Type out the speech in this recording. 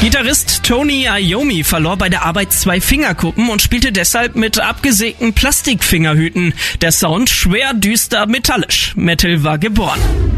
Gitarrist Tony Iommi verlor bei der Arbeit 2 Fingerkuppen und spielte deshalb mit abgesägten Plastikfingerhüten. Der Sound schwer, düster, metallisch. Metal war geboren.